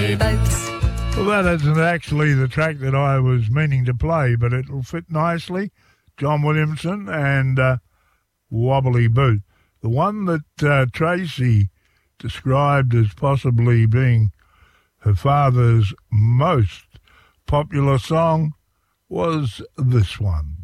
Wobbly Boots. Well, that isn't actually the track that I was meaning to play, but it'll fit nicely. John Williamson and Wobbly Boot. The one that Tracy described as possibly being her father's most popular song was this one.